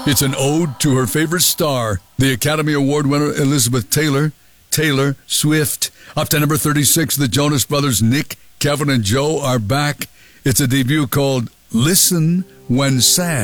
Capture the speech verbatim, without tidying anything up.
It's an ode to her favorite star, the Academy Award winner Elizabeth Taylor, Taylor Swift. Up to number thirty-six, the Jonas Brothers, Nick, Kevin, and Joe are back. It's a debut called Listen When Sad.